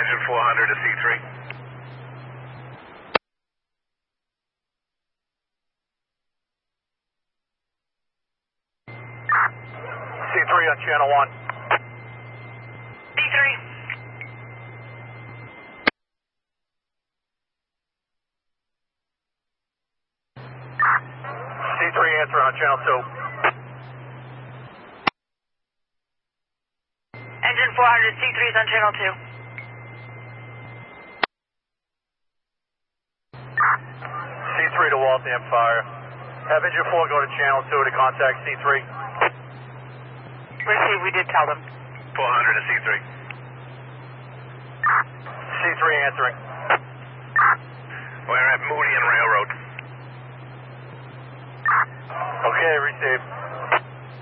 Engine 400 to C3. C3 on channel 1. C3. C3 answering on channel 2. Engine 400 C3 is on channel 2. C3 to Waltham Fire. Have engine 4 go to channel 2 to contact C3. Receive, we did tell them. 400 to C3. C3 answering. We're at Moody and Railroad. Okay, received.